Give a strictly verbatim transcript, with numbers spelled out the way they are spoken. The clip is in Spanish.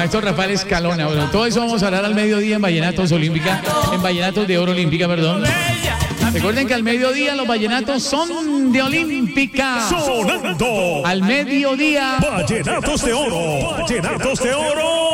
maestro Rafael Escalona. Bueno, todo eso vamos a hablar al mediodía en Vallenatos Olímpica, en Vallenatos de Oro Olímpica, perdón. Recuerden que al mediodía los vallenatos son de Olímpica. Sonando. Al mediodía. Vallenatos de Oro. Vallenatos de Oro.